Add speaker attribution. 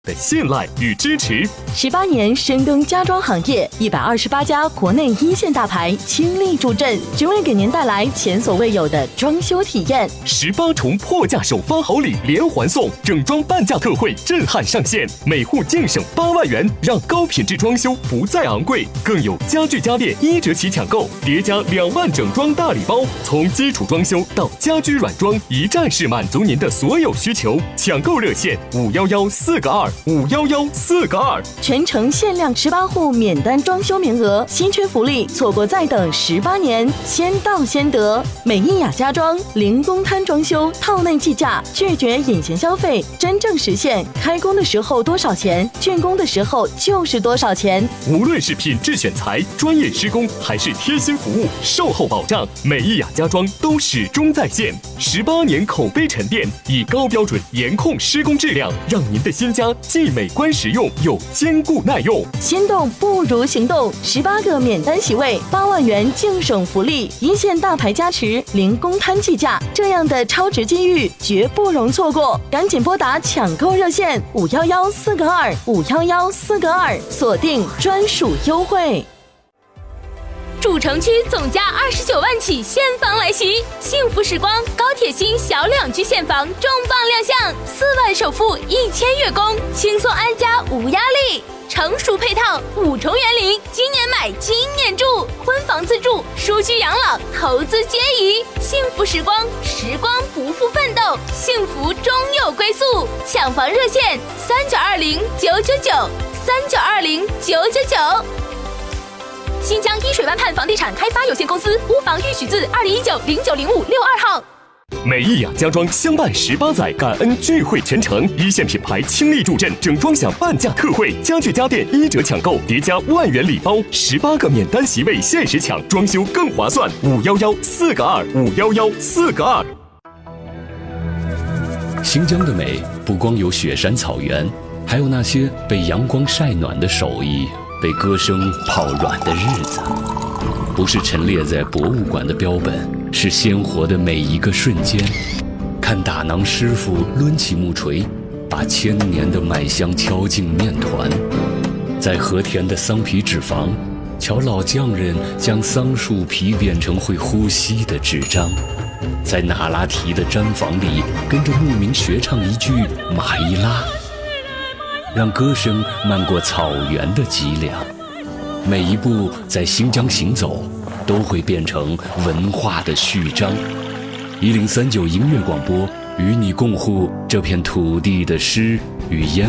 Speaker 1: 的信赖与支持。
Speaker 2: 18年深耕家装行业，128家国内一线大牌倾力助阵，只为给您带来前所未有的装修体验。
Speaker 1: 18重破价首发好礼连环送，整装半价特惠震撼上线，每户净省8万元，让高品质装修不再昂贵。更有家具家电1折起抢购，叠加2万整装大礼包，从基础装修到家居软装，一站式满足您的所有需求。抢购热线511-4个2，511-4个2。
Speaker 2: 全程限量18户免单装修名额，稀缺福利，错过再等18年，先到先得。美意雅家装零公摊装修，套内计价，拒绝隐形消费，真正实现开工的时候多少钱，竣工的时候就是多少钱。
Speaker 1: 无论是品质选材、专业施工，还是贴心服务、售后保障，美意雅家装都始终在线。18年口碑沉淀，以高标准严控施工质量，让您的新家既美观实用又坚固耐用。
Speaker 2: 心动不如行动，18个免单席位，8万元净省福利，一线大牌加持，零公摊计价，这样的超值机遇绝不容错过！赶紧拨打抢购热线511-4个2，511-4个2，锁定专属优惠。
Speaker 3: 主城区总价29万起现房来袭，幸福时光高铁新小两居现房重磅亮相，4万首付1000月供，轻松安家无压力。成熟配套5重园林，今年买今年住，婚房自住，舒居养老，投资皆宜。幸福时光，时光不负奋斗，幸福终有归宿。抢房热线3920-999，3920-999。新疆依水湾畔房地产开发有限公司，屋房预许字2019-090562号。
Speaker 1: 美意雅家装相伴18载，感恩聚会全程，一线品牌倾力助阵，整装享半价特惠，家具家电1折抢购，叠加万元礼包，18个免单席位限时抢，装修更划算。511-4个2，511-4个2。
Speaker 4: 新疆的美不光有雪山草原，还有那些被阳光晒暖的手艺，被歌声泡软的日子。不是陈列在博物馆的标本，是鲜活的每一个瞬间。看打囊师傅抡起木锤，把1000年的麦香敲进面团；在和田的桑皮纸坊，瞧老匠人将桑树皮变成会呼吸的纸张；在那拉提的毡房里，跟着牧民学唱一句马伊拉，让歌声漫过草原的脊梁。每一步在新疆行走，都会变成文化的序章。1039音乐广播，与你共护这片土地的诗与烟